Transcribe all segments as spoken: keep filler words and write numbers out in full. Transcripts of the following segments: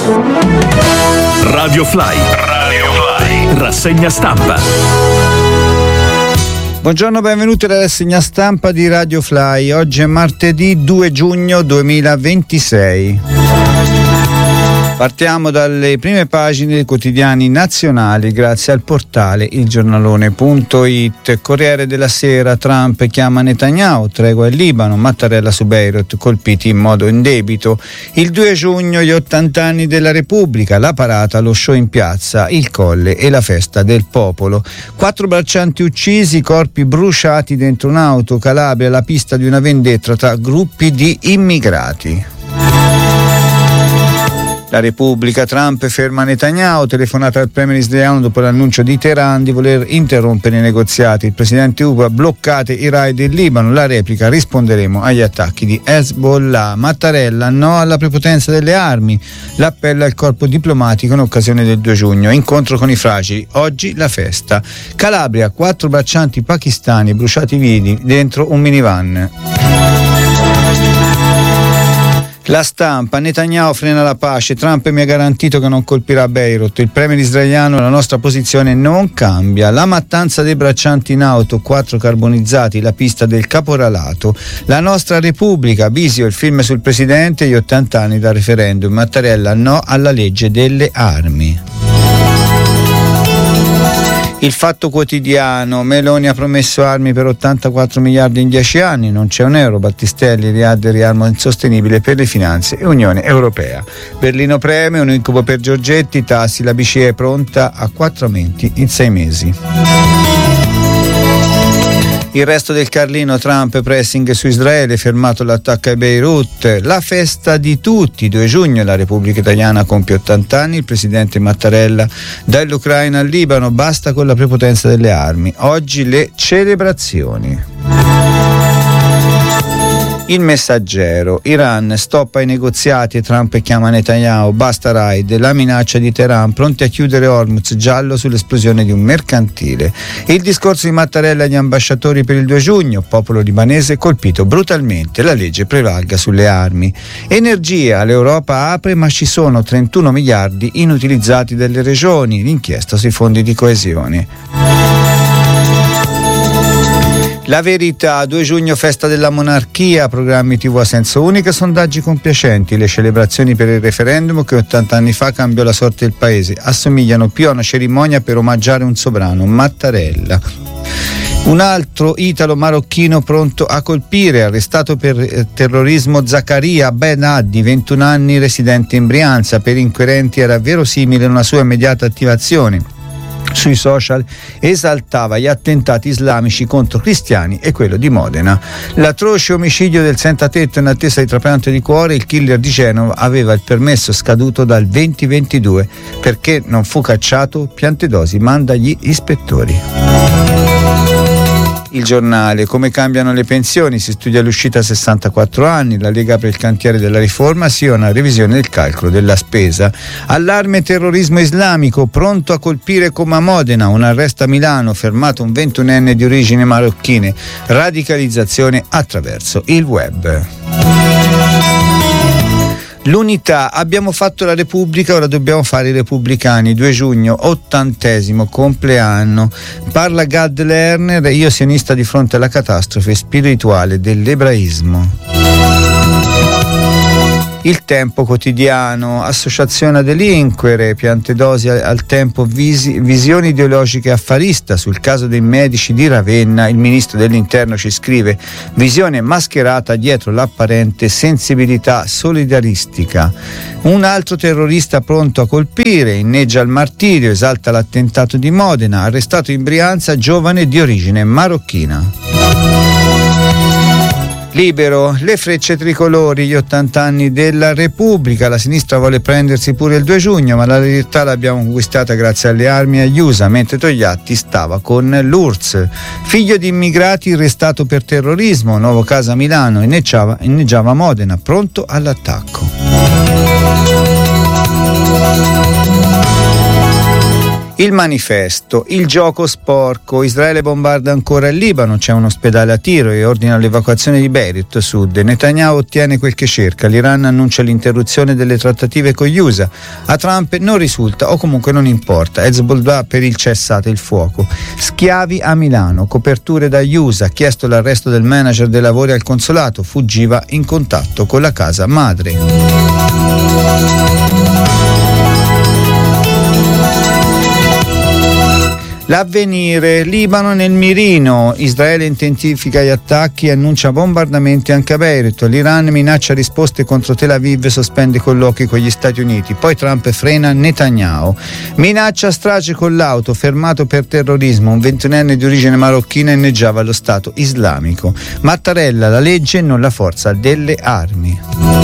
Radio Fly. Radio Fly. Rassegna stampa. Buongiorno, benvenuti alla rassegna stampa di Radio Fly. Oggi è martedì due giugno duemilaventisei. Partiamo dalle prime pagine dei quotidiani nazionali grazie al portale il giornalone punto it. Corriere della Sera, Trump chiama Netanyahu, tregua il Libano, Mattarella su Beirut, colpiti in modo indebito. Il due giugno gli ottanta anni della Repubblica, la parata, lo show in piazza, il Colle e la festa del popolo. Quattro braccianti uccisi, corpi bruciati dentro un'auto, Calabria, la pista di una vendetta tra gruppi di immigrati. La Repubblica, Trump ferma Netanyahu, telefonata al premier israeliano dopo l'annuncio di Teheran di voler interrompere i negoziati. Il presidente U P A, bloccate i raid del Libano, la replica, risponderemo agli attacchi di Hezbollah. Mattarella, no alla prepotenza delle armi, l'appello al corpo diplomatico in occasione del due giugno, incontro con i fragili, oggi la festa. Calabria, quattro braccianti pakistani bruciati vivi dentro un minivan. La Stampa, Netanyahu frena la pace, Trump mi ha garantito che non colpirà Beirut, il premier israeliano, la nostra posizione non cambia. La mattanza dei braccianti in auto, quattro carbonizzati, la pista del caporalato. La nostra Repubblica, Bisio, il film sul presidente, gli ottanta anni dal referendum, Mattarella no alla legge delle armi. Il Fatto Quotidiano, Meloni ha promesso armi per ottantaquattro miliardi in dieci anni, non c'è un euro, Battistelli, Riad e riarmo insostenibile per le finanze e Unione Europea. Berlino preme, un incubo per Giorgetti, tassi, la B C E è pronta a quattro aumenti in sei mesi. Il Resto del Carlino, Trump pressing su Israele, fermato l'attacco a Beirut, la festa di tutti, due giugno la Repubblica Italiana compie ottanta anni, il presidente Mattarella, dall'Ucraina al Libano, basta con la prepotenza delle armi, oggi le celebrazioni. Il Messaggero, Iran stoppa i negoziati e Trump chiama Netanyahu, basta raid, la minaccia di Teheran, pronti a chiudere Hormuz, giallo sull'esplosione di un mercantile. Il discorso di Mattarella agli ambasciatori per il due giugno, popolo libanese colpito brutalmente, la legge prevalga sulle armi. Energia, l'Europa apre ma ci sono trentuno miliardi inutilizzati dalle regioni, l'inchiesta sui fondi di coesione. La Verità, due giugno festa della monarchia, programmi tivù a senso unico, sondaggi compiacenti, le celebrazioni per il referendum che ottanta anni fa cambiò la sorte del paese, assomigliano più a una cerimonia per omaggiare un sovrano, Mattarella. Un altro italo-marocchino pronto a colpire, arrestato per terrorismo Zaccaria Ben Addi, ventuno anni, residente in Brianza, per inquirenti era verosimile una sua immediata attivazione. Sui social esaltava gli attentati islamici contro cristiani e quello di Modena. L'atroce omicidio del senza tetto in attesa di trapianto di cuore, il killer di Genova aveva il permesso scaduto dal duemilaventidue perché non fu cacciato, Piantedosi manda gli ispettori. Il Giornale, come cambiano le pensioni, si studia l'uscita a sessantaquattro anni, la Lega apre il cantiere della riforma, sia una revisione del calcolo della spesa. Allarme terrorismo islamico, pronto a colpire come a Modena, un arresto a Milano, fermato un ventunenne di origine marocchine, radicalizzazione attraverso il web. L'Unità, abbiamo fatto la Repubblica, ora dobbiamo fare i repubblicani, due giugno, ottantesimo compleanno. Parla Gad Lerner, io sionista di fronte alla catastrofe spirituale dell'ebraismo. Il Tempo Quotidiano, associazione a delinquere, Piantedosi al Tempo, visi, visioni ideologiche affarista sul caso dei medici di Ravenna, il ministro dell'Interno ci scrive, visione mascherata dietro l'apparente sensibilità solidaristica. Un altro terrorista pronto a colpire, inneggia al martirio, esalta l'attentato di Modena, arrestato in Brianza, giovane di origine marocchina. Libero, le frecce tricolori, gli ottanta anni della Repubblica, la sinistra vuole prendersi pure il due giugno, ma la libertà l'abbiamo conquistata grazie alle armi agli U S A, mentre Togliatti stava con l'U R S S. Figlio di immigrati arrestato per terrorismo, nuovo caso a Milano, inneggiava, inneggiava Modena, pronto all'attacco. Il manifesto, il gioco sporco, Israele bombarda ancora il Libano, c'è un ospedale a Tiro e ordina l'evacuazione di Beirut Sud. Netanyahu ottiene quel che cerca, l'Iran annuncia l'interruzione delle trattative con gli U S A, a Trump non risulta o comunque non importa, Hezbollah per il cessate il fuoco. Schiavi a Milano, coperture dagli U S A, chiesto l'arresto del manager dei lavori al consolato, fuggiva in contatto con la casa madre. L'Avvenire, Libano nel mirino, Israele intensifica gli attacchi e annuncia bombardamenti anche a Beirut, l'Iran minaccia risposte contro Tel Aviv e sospende colloqui con gli Stati Uniti, poi Trump frena Netanyahu, minaccia strage con l'auto, fermato per terrorismo, un ventunenne di origine marocchina inneggiava allo Stato islamico, Mattarella, la legge non la forza delle armi.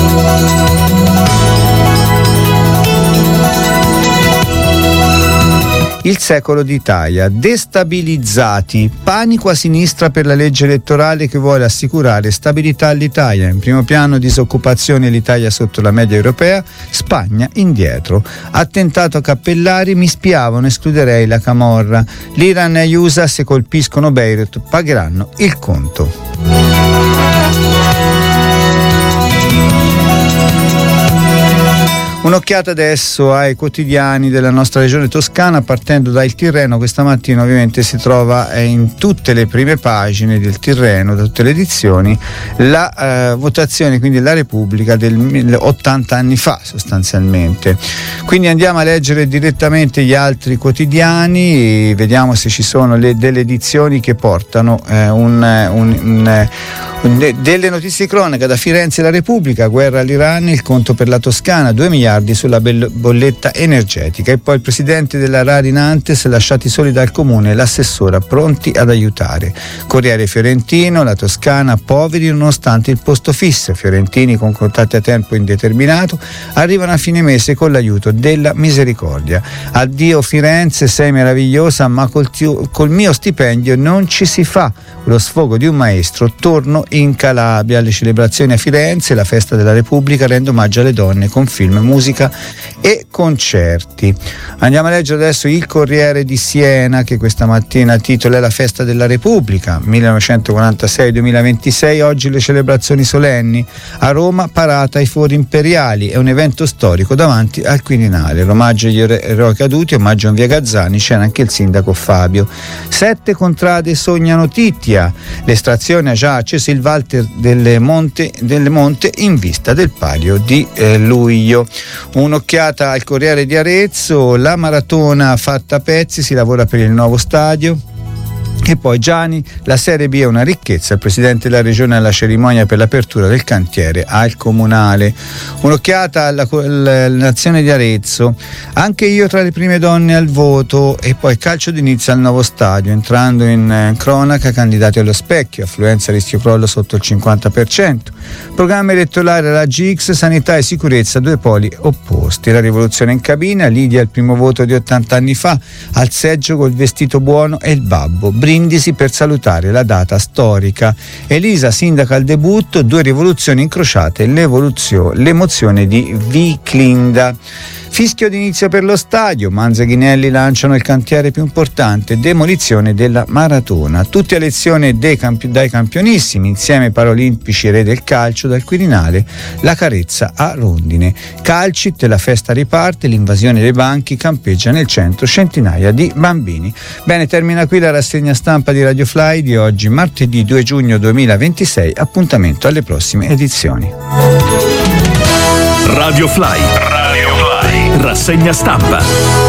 Il secolo d'Italia, destabilizzati, panico a sinistra per la legge elettorale che vuole assicurare stabilità all'Italia, in primo piano disoccupazione, l'Italia sotto la media europea, Spagna indietro, attentato a Cappellari, mi spiavano, escluderei la camorra, l'Iran e gli U S A se colpiscono Beirut pagheranno il conto. Un'occhiata adesso ai quotidiani della nostra regione toscana, partendo dal Tirreno. Questa mattina ovviamente si trova in tutte le prime pagine del Tirreno, da tutte le edizioni, la eh, votazione, quindi la Repubblica del ottanta anni fa sostanzialmente. Quindi andiamo a leggere direttamente gli altri quotidiani, vediamo se ci sono le, delle edizioni che portano eh, un, un, un, un, de, delle notizie di cronaca. Da Firenze la Repubblica, guerra all'Iran, il conto per la Toscana, due miliardi sulla bolletta energetica, e poi il presidente della Rari Nantes lasciati soli dal comune, l'assessora pronti ad aiutare. Corriere Fiorentino, la Toscana poveri nonostante il posto fisso, fiorentini con contratti a tempo indeterminato arrivano a fine mese con l'aiuto della misericordia. Addio Firenze, sei meravigliosa ma col, tio, col mio stipendio non ci si fa, lo sfogo di un maestro, torno in Calabria. Le celebrazioni a Firenze, la festa della Repubblica rende omaggio alle donne con film, musica e concerti. Andiamo a leggere adesso il Corriere di Siena, che questa mattina titola la festa della Repubblica millenovecentoquarantasei duemilaventisei, oggi le celebrazioni solenni, a Roma parata ai fori imperiali, è un evento storico davanti al Quirinale, l'omaggio agli eroi caduti, omaggio in via Gazzani, c'è anche il sindaco Fabio. Sette contrade sognano Titia, l'estrazione ha già acceso il Walter delle Monte, delle Monte in vista del Palio di eh, luglio. Un'occhiata al Corriere di Arezzo, la maratona fatta a pezzi, si lavora per il nuovo stadio. E poi Gianni, la Serie B è una ricchezza, il presidente della regione alla cerimonia per l'apertura del cantiere al comunale. Un'occhiata alla, alla nazione di Arezzo, anche io tra le prime donne al voto, e poi calcio d'inizio al nuovo stadio, entrando in eh, cronaca candidati allo specchio, affluenza rischio crollo sotto il cinquanta per cento, programma elettorale alla G X, sanità e sicurezza, due poli opposti, la rivoluzione in cabina, Lidia il primo voto di ottanta anni fa, al seggio col vestito buono e il babbo, brindisi per salutare la data storica. Elisa sindaca al debutto, due rivoluzioni incrociate, l'emozione di Viclinda. Fischio d'inizio per lo stadio, Manza e Ghinelli lanciano il cantiere più importante, demolizione della maratona. Tutti a lezione dei campi- dai campionissimi, insieme paraolimpici re del calcio, dal Quirinale, la carezza a rondine. Calcit, la festa riparte, l'invasione dei banchi, campeggia nel centro centinaia di bambini. Bene, termina qui la rassegna stampa di Radio Fly di oggi, martedì due giugno duemilaventisei, appuntamento alle prossime edizioni. Radio Fly. Radio Fly. Rassegna stampa.